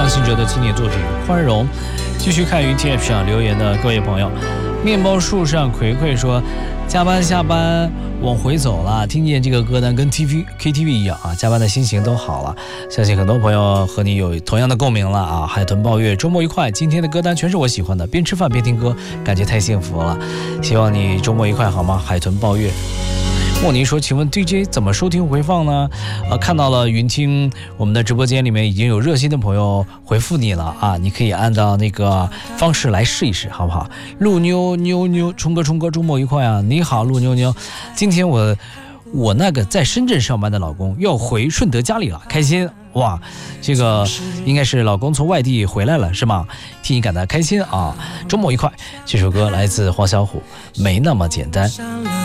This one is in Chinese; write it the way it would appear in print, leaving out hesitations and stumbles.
张信哲的经典作品《宽容》。继续看云 TF 上留言的各位朋友，面包树上葵葵说，加班下班往回走了，听见这个歌单跟 KTV 一样啊，加班的心情都好了。相信很多朋友和你有同样的共鸣了啊！海豚抱月，周末愉快，今天的歌单全是我喜欢的，边吃饭边听歌，感觉太幸福了。希望你周末愉快好吗？海豚抱月。莫妮说，请问 DJ 怎么收听回放呢？看到了云听我们的直播间里面已经有热心的朋友回复你了啊，你可以按照那个方式来试一试，好不好？陆妞妞，冲哥，周末愉快啊！你好，陆妞妞，今天我那个在深圳上班的老公要回顺德家里了，开心哇！这个应该是老公从外地回来了是吗？替你感到开心啊！周末愉快。这首歌来自黄小琥，没那么简单。